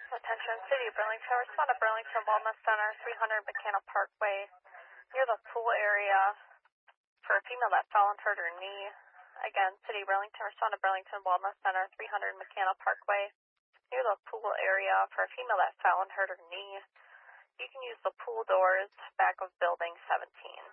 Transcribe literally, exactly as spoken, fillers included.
Attention, City of Burlington. Respond to Burlington Wellness Center, three hundred McKenna Parkway, near the pool area for a female that fell and hurt her knee. Again, City of Burlington. Respond to Burlington Wellness Center, three hundred McKenna Parkway, near the pool area for a female that fell and hurt her knee. You can use the pool doors back of building seventeen.